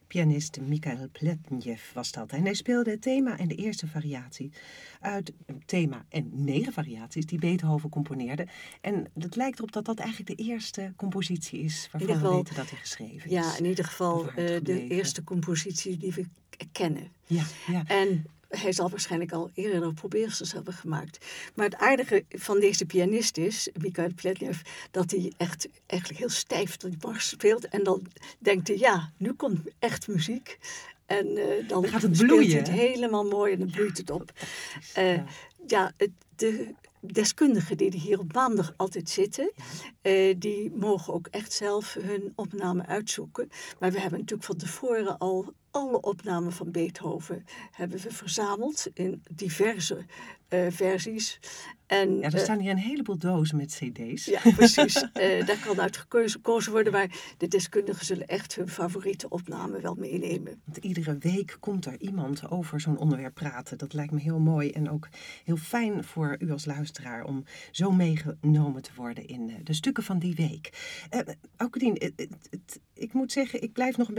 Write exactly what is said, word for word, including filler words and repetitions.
Pianist Mikhail Pletnev was dat. En hij speelde het thema en de eerste variatie uit een thema en negen variaties die Beethoven componeerde. En het lijkt erop dat dat eigenlijk de eerste compositie is waarvan geval, we weten dat hij geschreven ja, is. in ieder geval uh, de gebleven. eerste compositie die we kennen. Ja, ja. En hij zal waarschijnlijk al eerder probeersels hebben gemaakt. Maar het aardige van deze pianist is, Mikhail Pletnev, dat hij echt eigenlijk heel stijf tot die mars speelt. En dan denkt hij, ja, nu komt echt muziek. En uh, dan, dan gaat het speelt bloeien, hij het helemaal mooi en dan bloeit het op. Uh, ja, ja het, de deskundigen die hier op maandag altijd zitten, uh, die mogen ook echt zelf hun opname uitzoeken. Maar we hebben natuurlijk van tevoren al alle opnamen van Beethoven hebben we verzameld in diverse uh, versies. En, ja, er staan hier een heleboel dozen met cd's. Ja, precies. uh, daar kan uit gekozen worden, maar de deskundigen zullen echt hun favoriete opname wel meenemen. Want iedere week komt er iemand over zo'n onderwerp praten. Dat lijkt me heel mooi en ook heel fijn voor u als luisteraar om zo meegenomen te worden in de stukken van die week. Uh, Aukudien, uh, uh, uh, ik moet zeggen, ik blijf nog een